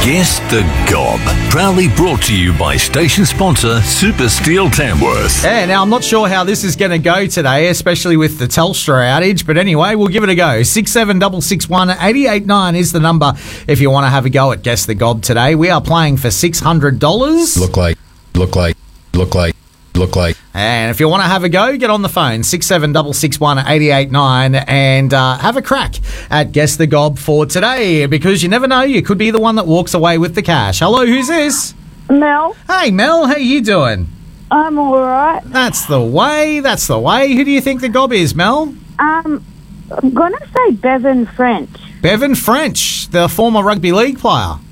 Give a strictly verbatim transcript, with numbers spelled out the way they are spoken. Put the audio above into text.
Guess the Gob. Proudly brought to you by station sponsor Super Steel Tamworth. Yeah, now I'm not sure how this is going to go today, especially with the Telstra outage, but anyway, we'll give it a go. six seven six six one, eight eight nine is the number if you want to have a go at Guess the Gob today. We are playing for six hundred dollars. Look like, look like, look like, look like. And if you want to have a go, get on the phone, six seven six six one, eight eight nine, and uh, have a crack at Guess the Gob for today, because you never know, you could be the one that walks away with the cash. Hello, who's this? Mel. Hey, Mel, how you doing? I'm all right. That's the way, that's the way. Who do you think the Gob is, Mel? Um, I'm going to say Bevan French. Bevan French, the former rugby league player.